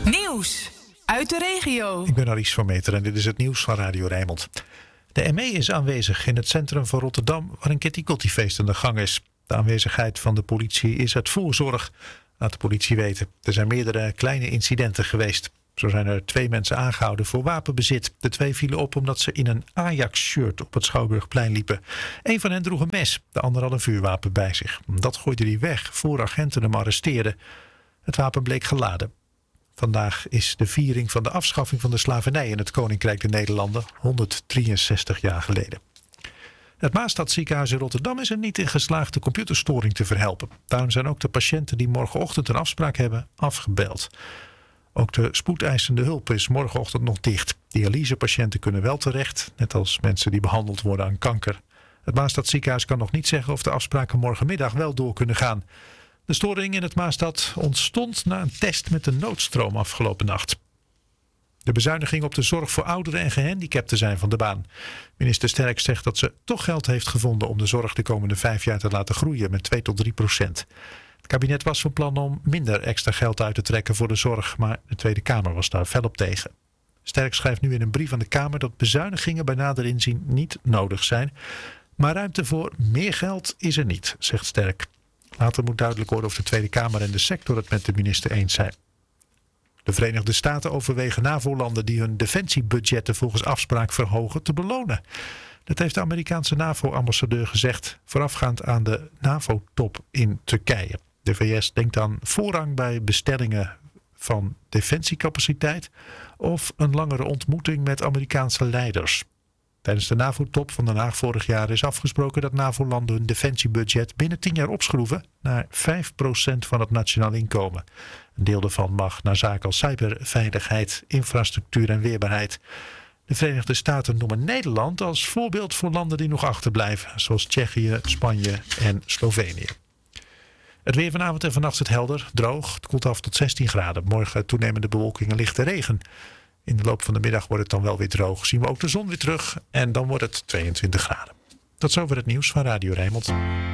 Nieuws uit de regio. Ik ben Aries van Meter en dit is het nieuws van Radio Rijnmond. De ME is aanwezig in het centrum van Rotterdam waar een Kitty Kotti feest aan de gang is. De aanwezigheid van de politie is uit voorzorg, laat de politie weten. Er zijn meerdere kleine incidenten geweest. Zo zijn er 2 mensen aangehouden voor wapenbezit. De 2 vielen op omdat ze in een Ajax-shirt op het Schouwburgplein liepen. Eén van hen droeg een mes, de ander had een vuurwapen bij zich. Dat gooide hij weg voor agenten hem arresteerden. Het wapen bleek geladen. Vandaag is de viering van de afschaffing van de slavernij in het Koninkrijk der Nederlanden, 163 jaar geleden. Het Maastadziekenhuis in Rotterdam is er niet in geslaagd de computerstoring te verhelpen. Daarom zijn ook de patiënten die morgenochtend een afspraak hebben afgebeld. Ook de spoedeisende hulp is morgenochtend nog dicht. Dialysepatiënten kunnen wel terecht, net als mensen die behandeld worden aan kanker. Het Maastadziekenhuis kan nog niet zeggen of de afspraken morgenmiddag wel door kunnen gaan. De storing in het Maastad ontstond na een test met de noodstroom afgelopen nacht. De bezuiniging op de zorg voor ouderen en gehandicapten zijn van de baan. Minister Sterk zegt dat ze toch geld heeft gevonden om de zorg de komende 5 jaar te laten groeien met 2 tot 3%. Het kabinet was van plan om minder extra geld uit te trekken voor de zorg, maar de Tweede Kamer was daar fel op tegen. Sterk schrijft nu in een brief aan de Kamer dat bezuinigingen bij nader inzien niet nodig zijn. Maar ruimte voor meer geld is er niet, zegt Sterk. Later moet duidelijk worden of de Tweede Kamer en de sector het met de minister eens zijn. De Verenigde Staten overwegen NAVO-landen die hun defensiebudgetten volgens afspraak verhogen te belonen. Dat heeft de Amerikaanse NAVO-ambassadeur gezegd voorafgaand aan de NAVO-top in Turkije. De VS denkt aan voorrang bij bestellingen van defensiecapaciteit of een langere ontmoeting met Amerikaanse leiders. Tijdens de NAVO-top van Den Haag vorig jaar is afgesproken dat NAVO-landen hun defensiebudget binnen 10 jaar opschroeven naar 5% van het nationaal inkomen. Een deel daarvan mag naar zaken als cyberveiligheid, infrastructuur en weerbaarheid. De Verenigde Staten noemen Nederland als voorbeeld voor landen die nog achterblijven, zoals Tsjechië, Spanje en Slovenië. Het weer vanavond en vannacht is het helder, droog. Het koelt af tot 16 graden. Morgen toenemende bewolking en lichte regen. In de loop van de middag wordt het dan wel weer droog. Zien we ook de zon weer terug en dan wordt het 22 graden. Tot zover het nieuws van Radio Rijnmond.